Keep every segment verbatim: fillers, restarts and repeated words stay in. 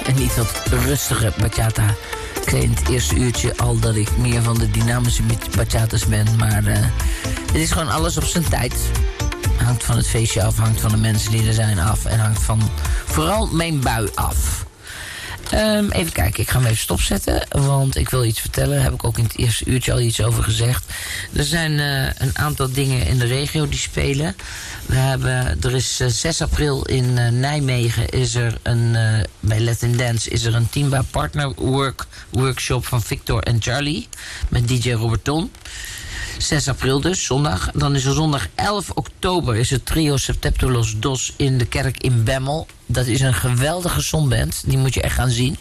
En niet dat rustige bachata. Ik zei in het eerste uurtje al dat ik meer van de dynamische bachatas ben. Maar uh, het is gewoon alles op zijn tijd. Hangt van het feestje af, hangt van de mensen die er zijn af. En hangt van vooral mijn bui af. Um, even kijken, ik ga hem even stopzetten. Want ik wil iets vertellen. Daar heb ik ook in het eerste uurtje al iets over gezegd. Er zijn uh, een aantal dingen in de regio die spelen. We hebben, er is uh, zes april in uh, Nijmegen is er een, uh, bij Latin Dance is er een Timba Partner work, workshop van Victor en Charlie. Met D J Roberton. zes april dus, zondag. Dan is er zondag elf oktober is het trio Septepto Los Dos in de kerk in Bemmel. Dat is een geweldige zonband. Die moet je echt gaan zien.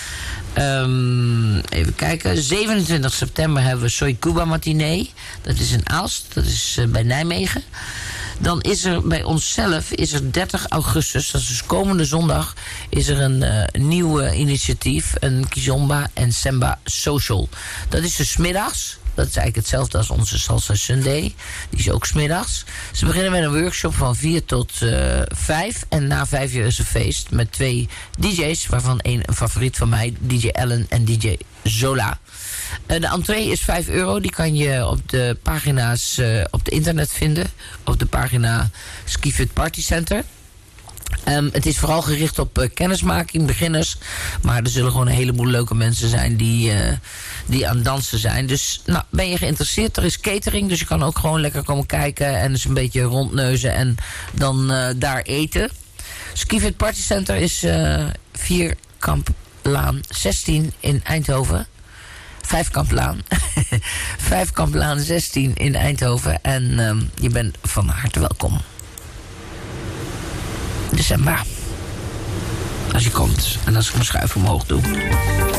Um, even kijken. zevenentwintig september hebben we Soy Cuba Matinee. Dat is in Aalst. Dat is uh, bij Nijmegen. Dan is er bij onszelf, is er dertig augustus, dat is dus komende zondag, is er een uh, nieuw uh, initiatief, een Kizomba en Semba Social. Dat is dus 's middags. Dat is eigenlijk hetzelfde als onze Salsa Sunday. Die is ook 's middags. Ze beginnen met een workshop van vier tot vijf. En na vijf uur is een feest met twee D J's. Waarvan één een favoriet van mij, D J Allen en D J Zola. Uh, de entree is vijf euro. Die kan je op de pagina's uh, op de internet vinden. Op de pagina Skifit Party Center. Um, het is vooral gericht op uh, kennismaking, beginners. Maar er zullen gewoon een heleboel leuke mensen zijn die, uh, die aan het dansen zijn. Dus nou, ben je geïnteresseerd? Er is catering, dus je kan ook gewoon lekker komen kijken. En dus een beetje rondneuzen en dan uh, daar eten. Skifit Party Center is uh, Vierkamplaan zestien in Eindhoven. Vijfkamplaan. Vijfkamplaan zestien in Eindhoven. En um, je bent van harte welkom. December. Als je komt. En als ik mijn schuif omhoog doe.